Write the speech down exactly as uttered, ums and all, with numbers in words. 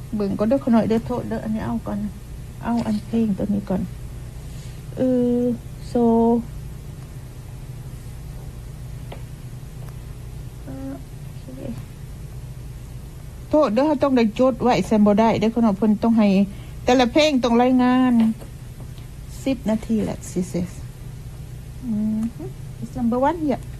เบิ่งก็เด้อขน่อยเด้อโทษเด้ออันนี้เอาก่อนเอาอันเพลงตัวนี้ก่อนเออโซโทษเด้อต้องได้จดไว้แซมบ่ได้เด้อขน่อยเพิ่นต้องให้แต่ละเพลงต้องรายงานสิบนาทีแหละสิเซสอืม it's number one here